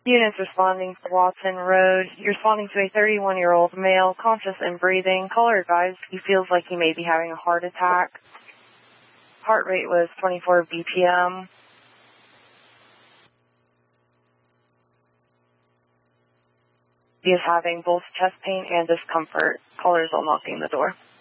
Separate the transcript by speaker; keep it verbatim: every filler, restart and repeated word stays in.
Speaker 1: Units responding to Watson Road. You're responding to a thirty-one-year-old male, conscious and breathing. Caller advised he feels like he may be having a heart attack. Heart rate was twenty-four B P M. He is having both chest pain and discomfort. Caller is unlocking the door.